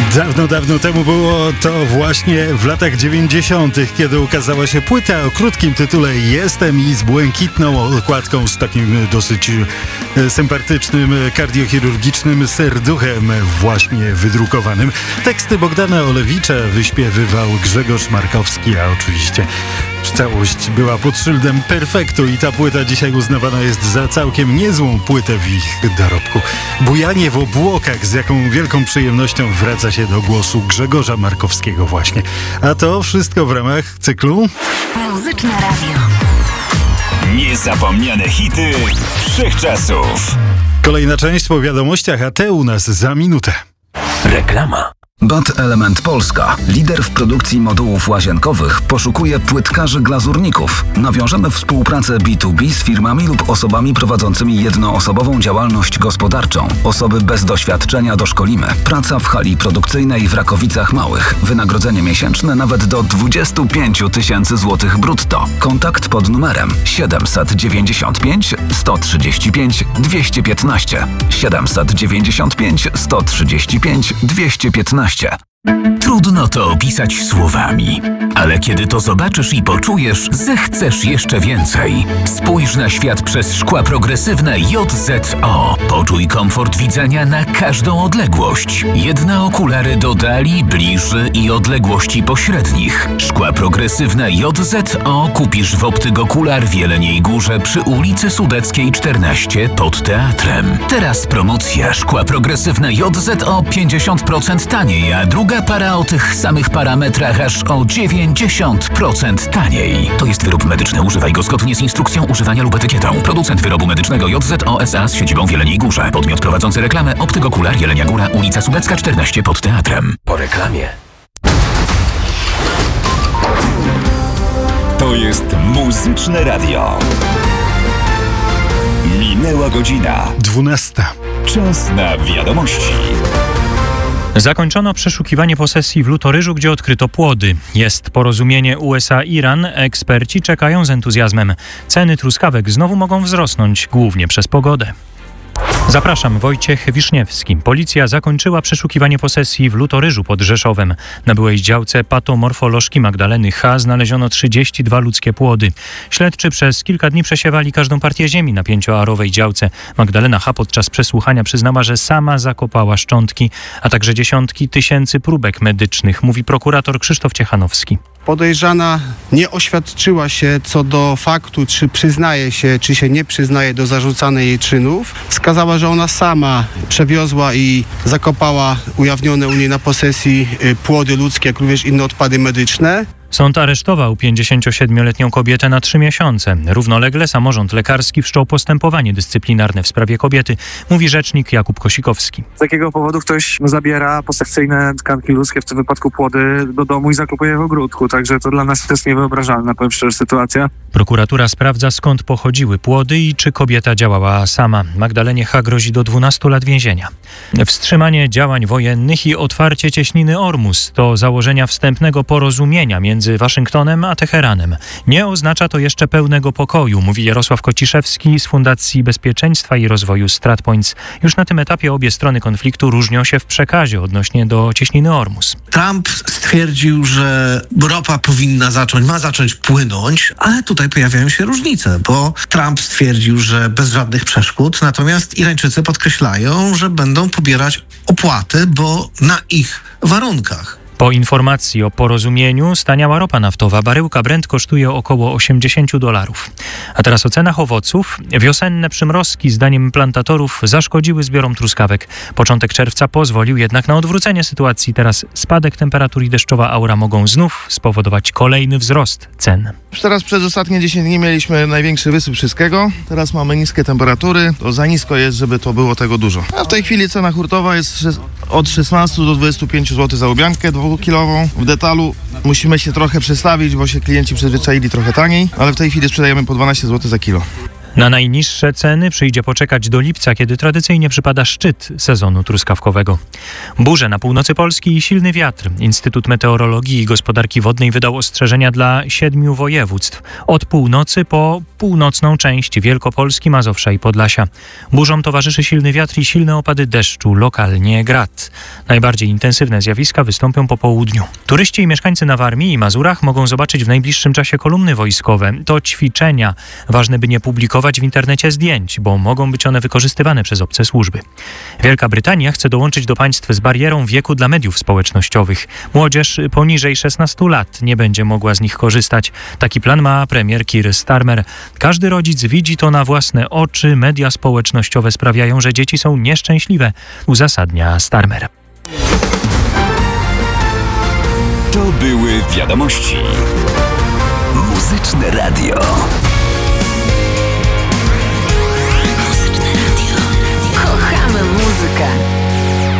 Dawno, dawno temu było to właśnie w latach 90., kiedy ukazała się płyta o krótkim tytule Jestem i z błękitną okładką z takim dosyć sympatycznym, kardiochirurgicznym serduchem właśnie wydrukowanym. Teksty Bogdana Olewicza wyśpiewywał Grzegorz Markowski, a oczywiście całość była pod szyldem perfektu i ta płyta dzisiaj uznawana jest za całkiem niezłą płytę w ich dorobku. Bujanie w obłokach, z jaką wielką przyjemnością wraca się do głosu Grzegorza Markowskiego właśnie. A to wszystko w ramach cyklu Muzyczne Radio. Niezapomniane hity wszechczasów. Kolejna część po wiadomościach, a te u nas za minutę. Reklama. BAT Element Polska, lider w produkcji modułów łazienkowych, poszukuje płytkarzy glazurników. Nawiążemy współpracę B2B z firmami lub osobami prowadzącymi jednoosobową działalność gospodarczą. Osoby bez doświadczenia doszkolimy. Praca w hali produkcyjnej w Rakowicach Małych. Wynagrodzenie miesięczne nawet do 25 000 złotych brutto. Kontakt pod numerem 795 135 215. 795 135 215. Trudno to opisać słowami, ale kiedy to zobaczysz i poczujesz, zechcesz jeszcze więcej. Spójrz na świat przez szkła progresywne JZO. Poczuj komfort widzenia na każdą odległość. Jedne okulary do dali, bliży i odległości pośrednich. Szkła progresywne JZO kupisz w Optygokular w Jeleniej Górze przy ulicy Sudeckiej 14 pod teatrem. Teraz promocja szkła progresywne JZO 50% taniej, a druga para o tych samych parametrach aż o 90% taniej. To jest wyrób medyczny. Używaj go zgodnie z instrukcją używania lub etykietą. Producent wyrobu medycznego JZO SA z siedzibą w Jeleniej Górze. Podmiot prowadzący reklamę Optygokular Jelenia Góra, ulica Sudecka 14 pod teatrem. Po reklamie. To jest Muzyczne Radio. Minęła godzina 12. Czas na wiadomości. Zakończono przeszukiwanie posesji w Lutoryżu, gdzie odkryto płody. Jest porozumienie USA-Iran. Eksperci czekają z entuzjazmem. Ceny truskawek znowu mogą wzrosnąć, głównie przez pogodę. Zapraszam, Wojciech Wiszniewski. Policja zakończyła przeszukiwanie posesji w Lutoryżu pod Rzeszowem. Na byłej działce patomorfolożki Magdaleny H. znaleziono 32 ludzkie płody. Śledczy przez kilka dni przesiewali każdą partię ziemi na 5-arowej działce. Magdalena H. podczas przesłuchania przyznała, że sama zakopała szczątki, a także dziesiątki tysięcy próbek medycznych, mówi prokurator Krzysztof Ciechanowski. Podejrzana nie oświadczyła się co do faktu, czy przyznaje się, czy się nie przyznaje do zarzucanych jej czynów. Wskazała, że ona sama przewiozła i zakopała ujawnione u niej na posesji płody ludzkie, jak również inne odpady medyczne. Sąd aresztował 57-letnią kobietę na 3 miesiące. Równolegle samorząd lekarski wszczął postępowanie dyscyplinarne w sprawie kobiety, mówi rzecznik Jakub Kosikowski. Z jakiego powodu ktoś zabiera posekcyjne tkanki ludzkie, w tym wypadku płody, do domu i zakopuje w ogródku. Także to dla nas jest niewyobrażalna, powiem szczerze, sytuacja. Prokuratura sprawdza, skąd pochodziły płody i czy kobieta działała sama. Magdalenie H. grozi do 12 lat więzienia. Wstrzymanie działań wojennych i otwarcie cieśniny Ormus to założenia wstępnego porozumienia między Waszyngtonem a Teheranem. Nie oznacza to jeszcze pełnego pokoju, mówi Jarosław Kociszewski z Fundacji Bezpieczeństwa i Rozwoju StratPoints. Już na tym etapie obie strony konfliktu różnią się w przekazie odnośnie do cieśniny Ormus. Trump stwierdził, że ropa ma zacząć płynąć, ale tutaj pojawiają się różnice, bo Trump stwierdził, że bez żadnych przeszkód, natomiast Irańczycy podkreślają, że będą pobierać opłaty, bo na ich warunkach. Po informacji o porozumieniu staniała ropa naftowa. Baryłka Brent kosztuje około $80. A teraz o cenach owoców. Wiosenne przymrozki, zdaniem plantatorów, zaszkodziły zbiorom truskawek. Początek czerwca pozwolił jednak na odwrócenie sytuacji. Teraz spadek temperatury i deszczowa aura mogą znów spowodować kolejny wzrost cen. Już teraz przez ostatnie 10 dni mieliśmy największy wysyp wszystkiego. Teraz mamy niskie temperatury. To za nisko jest, żeby to było tego dużo. A w tej chwili cena hurtowa jest od 16 do 25 zł za łubiankę 2-kilową. W detalu musimy się trochę przestawić, bo się klienci przyzwyczaili trochę taniej, ale w tej chwili sprzedajemy po 12 zł za kilo. Na najniższe ceny przyjdzie poczekać do lipca, kiedy tradycyjnie przypada szczyt sezonu truskawkowego. Burze na północy Polski i silny wiatr. Instytut Meteorologii i Gospodarki Wodnej wydał ostrzeżenia dla 7 województw. Od północy po północną część Wielkopolski, Mazowsza i Podlasia. Burzom towarzyszy silny wiatr i silne opady deszczu, lokalnie grad. Najbardziej intensywne zjawiska wystąpią po południu. Turyści i mieszkańcy na Warmii i Mazurach mogą zobaczyć w najbliższym czasie kolumny wojskowe. To ćwiczenia. Ważne, by nie publikować w internecie zdjęć, bo mogą być one wykorzystywane przez obce służby. Wielka Brytania chce dołączyć do państw z barierą wieku dla mediów społecznościowych. Młodzież poniżej 16 lat nie będzie mogła z nich korzystać. Taki plan ma premier Keir Starmer. Każdy rodzic widzi to na własne oczy. Media społecznościowe sprawiają, że dzieci są nieszczęśliwe, uzasadnia Starmer. To były wiadomości. Muzyczne radio. Kochamy muzykę.